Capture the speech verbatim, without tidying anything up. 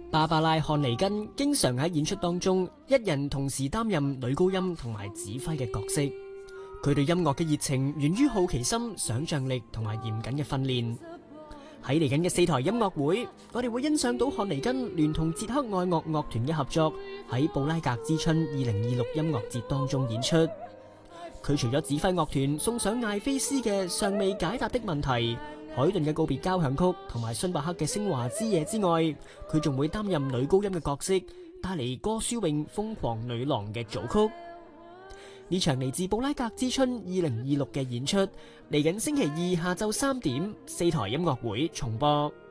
芭芭拉·漢尼根經常喺演出當中一人同時擔任女高音同埋指揮嘅角色。佢對音樂嘅熱情源於好奇心、想像力同埋嚴謹嘅訓練。喺嚟緊嘅四台音樂會，我哋會欣賞到漢尼根聯同捷克愛樂樂團嘅合作，喺布拉格之春二零二六音樂節當中演出。佢除咗指揮樂團送上艾菲斯嘅尚未解答的問題、海頓嘅告別交響曲同埋孫伯克嘅升華之夜之外，佢仲會擔任女高音嘅角色，帶嚟歌書詠瘋狂女郎嘅組曲。呢場嚟自布拉格之春二零二六嘅演出，嚟緊星期二下晝三點，四台音樂會重播。